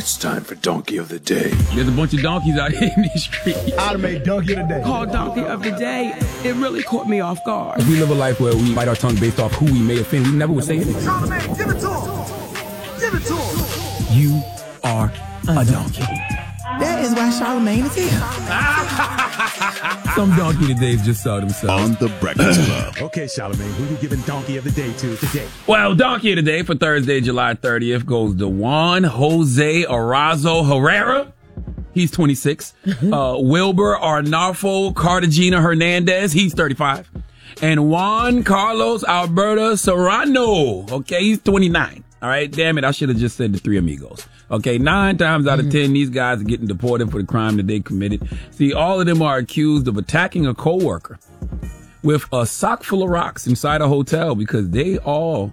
It's time for Donkey of the Day. There's a bunch of donkeys out here in these streets. I'd have made Donkey of the Day. Called Donkey of the Day. It really caught me off guard. If we live a life where we bite our tongue based off who we may offend, we never would say anything. Charlamagne, give it to him. Give it to him. You are a donkey. That is why Charlamagne is here. Some donkey todays just saw themselves. On the Breakfast Club. Okay, Charlamagne, who we giving Donkey of the Day to today? Well, donkey of the day for Thursday, July 30th goes to Juan Jose Arazo Herrera. He's 26. Wilber Arnulfo Cartagena Hernandez. He's 35. And Juan Carlos Alberto Serrano. Okay, he's 29. All right, damn it, I should have just said the three amigos. Okay, 9 times out of 10, these guys are getting deported for the crime that they committed. See, all of them are accused of attacking a coworker with a sock full of rocks inside a hotel because because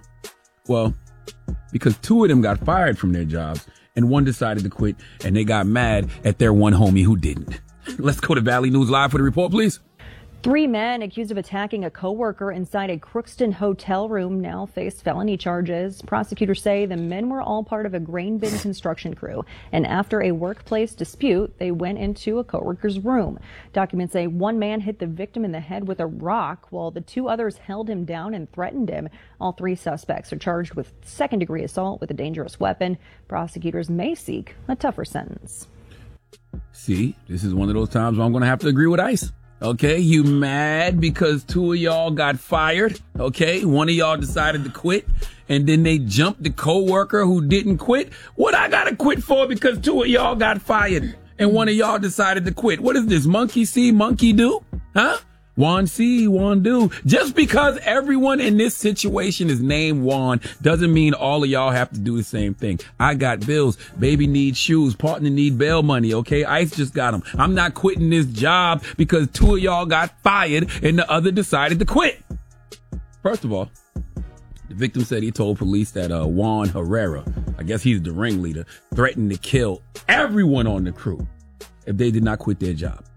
2 of them got fired from their jobs and 1 decided to quit and they got mad at their one homie who didn't. Let's go to Valley News Live for the report, please. 3 men accused of attacking a coworker inside a Crookston hotel room now face felony charges. Prosecutors say the men were all part of a grain bin construction crew, and after a workplace dispute, they went into a coworker's room. Documents say 1 man hit the victim in the head with a rock, while the 2 others held him down and threatened him. All 3 suspects are charged with second-degree assault with a dangerous weapon. Prosecutors may seek a tougher sentence. See, this is one of those times where I'm going to have to agree with ICE. Okay, you mad because 2 of y'all got fired? Okay, 1 of y'all decided to quit, and then they jumped the coworker who didn't quit? What I gotta quit for because 2 of y'all got fired, and 1 of y'all decided to quit? What is this, monkey see, monkey do? Huh? Juan see, Juan do. Just because everyone in this situation is named Juan doesn't mean all of y'all have to do the same thing. I got bills. Baby needs shoes. Partner need bail money, okay? ICE just got them. I'm not quitting this job because 2 of y'all got fired and the other decided to quit. First of all, the victim said he told police that Juan Herrera, I guess he's the ringleader, threatened to kill everyone on the crew if they did not quit their job.